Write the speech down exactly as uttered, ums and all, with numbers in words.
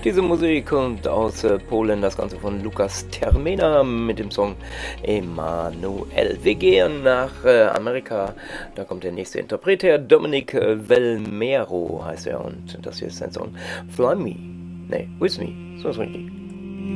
Diese Musik kommt aus äh, Polen, das Ganze von Lukas Termena mit dem Song Emanuel. Wir gehen nach äh, Amerika, da kommt der nächste Interpret her, Dominic äh, Velmero heißt er und das hier ist sein Song Fly Me, ne, With Me, so ist richtig.